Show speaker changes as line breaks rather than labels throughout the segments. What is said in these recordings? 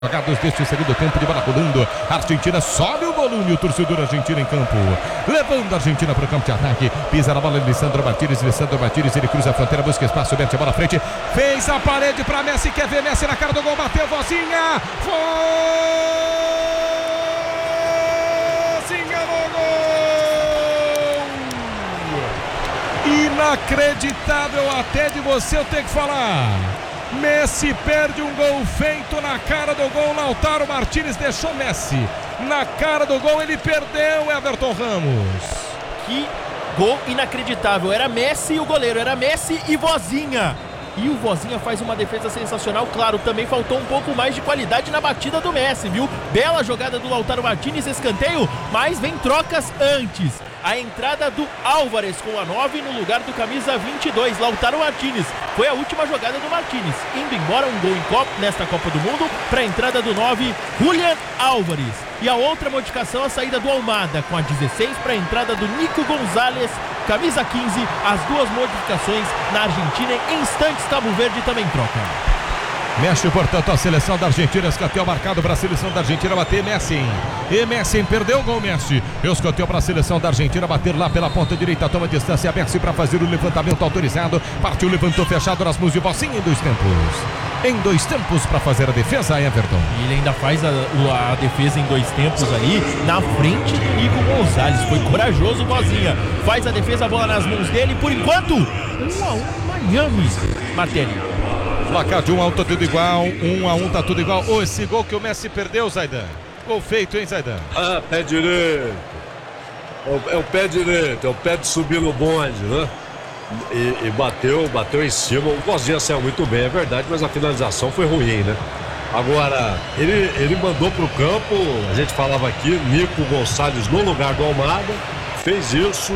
Jogados deste segundo tempo de bola rolando. A Argentina sobe o volume. O torcedor argentino em campo. Levando a Argentina para o campo de ataque. Pisa na bola Lisandro Martínez. Ele cruza a fronteira, busca espaço, mete a bola à frente. Fez a parede para Messi. Quer ver Messi na cara do gol. Bateu, Vozinha. Vozinha no gol. Inacreditável até de você eu ter que falar. Messi perde um gol feito na cara do gol. Lautaro Martínez deixou Messi na cara do gol. Ele perdeu, Everton Ramos.
Que gol inacreditável. Era Messi e o goleiro. Era Messi e Vozinha. E o Vozinha faz uma defesa sensacional. Claro, também faltou um pouco mais de qualidade na batida do Messi, viu? Bela jogada do Lautaro Martínez, escanteio, mas vem trocas antes. A entrada do Álvares com a 9 no lugar do camisa 22, Lautaro Martínez. Foi a última jogada do Martínez. Indo embora, um gol nesta Copa do Mundo para a entrada do 9, Julián Álvares. E a outra modificação, a saída do Almada com a 16 para a entrada do Nico Gonzalez, camisa 15. As duas modificações na Argentina. Em instantes, Cabo Verde também troca.
Mexe, portanto, a seleção da Argentina. Escanteio marcado para a seleção da Argentina bater. Messi. E Messi perdeu o gol, Messi. Escanteio para a seleção da Argentina bater lá pela ponta direita. Toma distância, Messi para fazer o levantamento autorizado. Partiu, levantou, fechado nas mãos de Vozinha em dois tempos. Em dois tempos para fazer a defesa, Everton.
E ele ainda faz a defesa em dois tempos aí, na frente de Nico Gonzalez. Foi corajoso, Vozinha. Faz a defesa, a bola nas mãos dele. Por enquanto, 1-1 Miami. Matéria.
Placar de 1-1, tá tudo igual. 1-1, tá tudo igual. Esse gol que o Messi perdeu, Zaidan. Gol feito, hein, Zaidan?
Ah, pé direito. É o pé direito, é o pé de subir no bonde, né? E bateu em cima. O Vozinha saiu muito bem, é verdade, mas a finalização foi ruim, né? Agora, ele mandou pro campo, a gente falava aqui, Nico Gonzalez no lugar do Almada. Fez isso,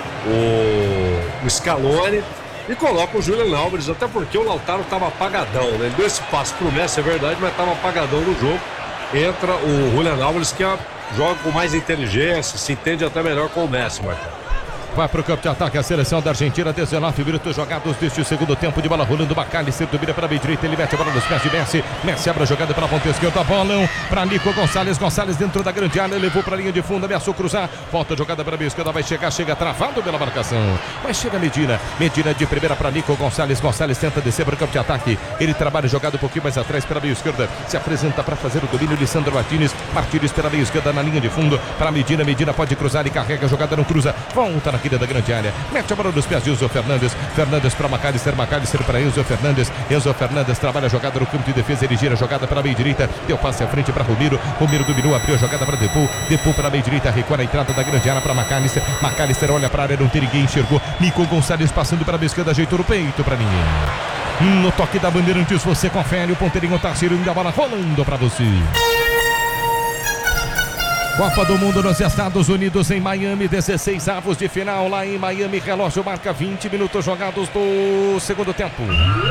o Scaloni. E coloca o Julián Álvares, até porque o Lautaro estava apagadão, né? Ele deu esse passo pro Messi, é verdade, mas estava apagadão no jogo. Entra o Julián Álvares, que joga com mais inteligência, se entende até melhor com o Messi, Marcão.
Vai para o campo de ataque a seleção da Argentina. 19 minutos jogados deste segundo tempo de bola rolando. Bacalli domina para a direita. Ele mete a bola nos pés de Messi. Messi abre a jogada pela ponta esquerda. Bola para Nico Gonzalez. Gonzalez dentro da grande área. Levou para a linha de fundo. Ameaçou cruzar. Volta a jogada para a esquerda. Vai chegar. Chega travado pela marcação. Mas chega Medina. Medina de primeira para Nico Gonzalez. Gonzalez tenta descer para o campo de ataque. Ele trabalha jogado um pouquinho mais atrás pela meia esquerda. Se apresenta para fazer o domínio. Lisandro Martínez. Martínez pela meia esquerda na linha de fundo. Para Medina. Medina pode cruzar e carrega a jogada. Não cruza. Volta na quilha da grande área. Mete a bola nos pés de Enzo Fernandes. Fernandes para Macalister para Enzo Fernandes. Enzo Fernandes trabalha a jogada no campo de defesa. Ele gira a jogada para a meia direita. Deu passe à frente para Romero. Romero dominou, abriu a jogada para Depou. Depou para a meia direita. Recua na entrada da grande área para Macalister. Macalister olha para a área, não tem ninguém, enxergou. Nico Gonzalez passando para a esquerda, ajeitou no peito para ninguém. No toque da Bandeirantes você confere. O ponteirinho tá girando, a bola rolando para você. Copa do Mundo nos Estados Unidos, em Miami, 16 avos de final lá em Miami. Relógio marca 20 minutos jogados do segundo tempo.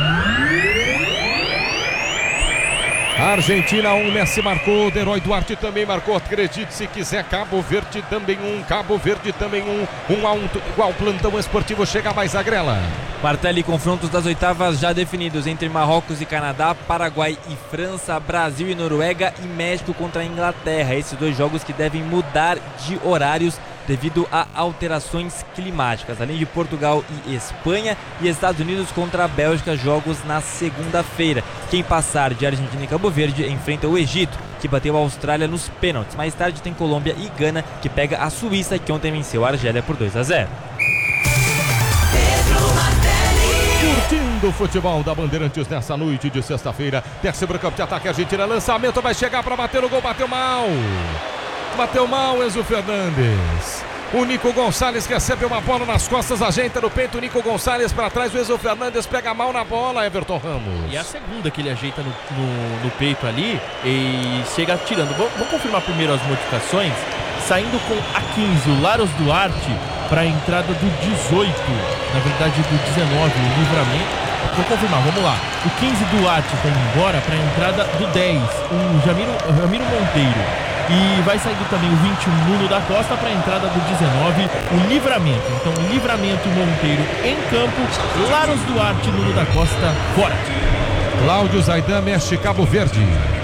Argentina 1, Messi marcou, Deroy Duarte também marcou, acredite se quiser. Cabo Verde também 1, Cabo Verde também 1, 1-1, igual plantão esportivo, chega mais a Grela.
Martelli, confrontos das oitavas já definidos entre Marrocos e Canadá, Paraguai e França, Brasil e Noruega e México contra a Inglaterra. Esses dois jogos que devem mudar de horários devido a alterações climáticas, além de Portugal e Espanha e Estados Unidos contra a Bélgica, jogos na segunda-feira. Quem passar de Argentina e Cabo Verde enfrenta o Egito, que bateu a Austrália nos pênaltis. Mais tarde tem Colômbia e Gana, que pega a Suíça, que ontem venceu a Argélia por 2-0.
Curtindo o futebol da Bandeirantes nessa noite de sexta-feira. Desce para o campo de ataque, a Argentina, lançamento, vai chegar para bater no gol, bateu mal. Bateu mal Enzo Fernandes. O Nico Gonzalez recebe uma bola nas costas, ajeita no peito, o Nico Gonzalez para trás, o Enzo Fernandes pega mal na bola, Everton Ramos.
E a segunda que ele ajeita no peito ali e chega tirando. Vou confirmar primeiro as modificações. Saindo com a 15, o Laros Duarte para a entrada do 18, na verdade do 19, o Livramento. Vou confirmar, vamos lá. O 15 Duarte vai embora para a entrada do 10, o Ramiro Monteiro. E vai saindo também o 21, Nuno da Costa, para a entrada do 19, o Livramento. Então, Livramento e Monteiro em campo, Laros Duarte e Nuno da Costa fora.
Cláudio Zaidan, mexe Cabo Verde.